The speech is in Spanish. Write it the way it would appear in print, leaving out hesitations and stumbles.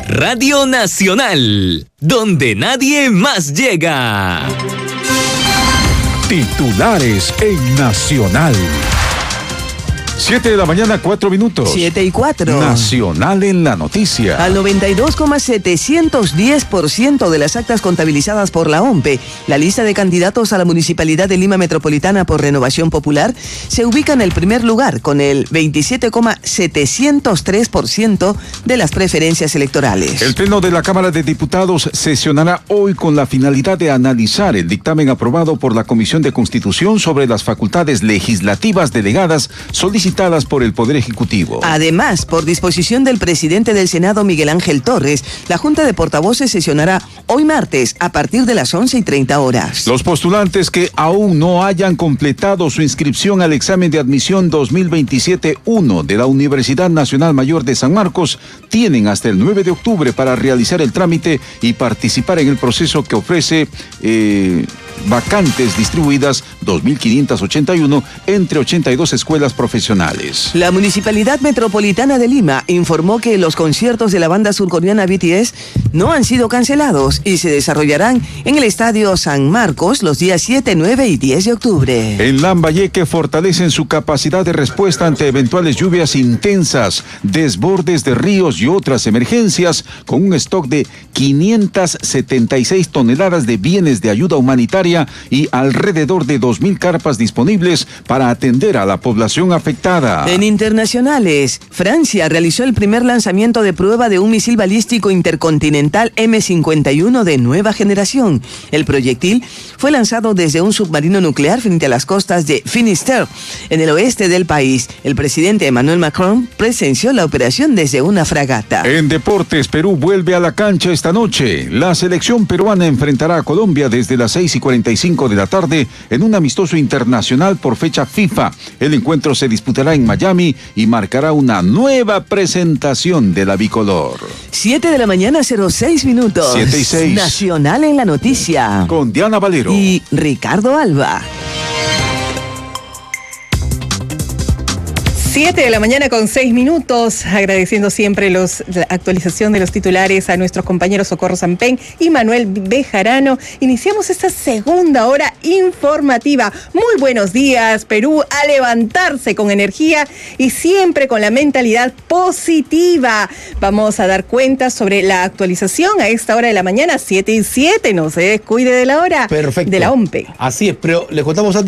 Radio Nacional, donde nadie más llega. Titulares en Nacional. 7 de la mañana, 4 minutos. 7:04. Nacional en la noticia. Al 92,710% de las actas contabilizadas por la OMPE, la lista de candidatos a la Municipalidad de Lima Metropolitana por Renovación Popular se ubica en el primer lugar con el 27,703% de las preferencias electorales. El Pleno de la Cámara de Diputados sesionará hoy con la finalidad de analizar el dictamen aprobado por la Comisión de Constitución sobre las facultades legislativas delegadas solicitadas por el Poder Ejecutivo. Además, por disposición del presidente del Senado, Miguel Ángel Torres, la Junta de Portavoces sesionará hoy martes a partir de las 11:30 horas. Los postulantes que aún no hayan completado su inscripción al examen de admisión 2027-1 de la Universidad Nacional Mayor de San Marcos tienen hasta el 9 de octubre para realizar el trámite y participar en el proceso que ofrece vacantes distribuidas 2.581 entre 82 escuelas profesionales. La Municipalidad Metropolitana de Lima informó que los conciertos de la banda surcoreana BTS no han sido cancelados y se desarrollarán en el Estadio San Marcos los días 7, 9 y 10 de octubre. En Lambayeque fortalecen su capacidad de respuesta ante eventuales lluvias intensas, desbordes de ríos y otras emergencias, con un stock de 576 toneladas de bienes de ayuda humanitaria y alrededor de 2.000 carpas disponibles para atender a la población afectada. En internacionales, Francia realizó el primer lanzamiento de prueba de un misil balístico intercontinental M51 de nueva generación. El proyectil fue lanzado desde un submarino nuclear frente a las costas de Finisterre, en el oeste del país. El presidente Emmanuel Macron presenció la operación desde una fragata. En deportes, Perú vuelve a la cancha esta noche. La selección peruana enfrentará a Colombia desde las 6:45 de la tarde en un amistoso internacional por fecha FIFA. El encuentro se disputará en Miami y marcará una nueva presentación de la bicolor. 7 de la mañana, 06 minutos. 7:06. Nacional en la noticia. Con Diana Valero y Ricardo Alba. 7 de la mañana con 6 minutos, agradeciendo siempre la actualización de los titulares a nuestros compañeros Socorro Sampen y Manuel Bejarano. Iniciamos esta segunda hora informativa. Muy buenos días, Perú, a levantarse con energía y siempre con la mentalidad positiva. Vamos a dar cuenta sobre la actualización a esta hora de la mañana, 7:07, no se descuide de la hora. Perfecto. De la OMPE. Así es, pero les contamos antes